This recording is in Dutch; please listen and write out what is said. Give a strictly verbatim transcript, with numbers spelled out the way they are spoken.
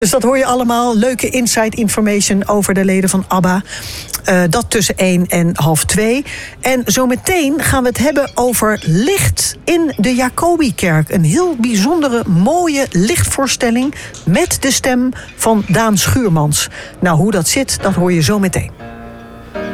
Dus dat hoor je allemaal. Leuke inside information over de leden van ABBA. Uh, dat tussen één en half twee. En zometeen gaan we het hebben over licht in de Jacobikerk. Een heel bijzondere, mooie lichtvoorstelling met de stem van Daan Schuurmans. Nou, hoe dat zit, dat hoor je zometeen.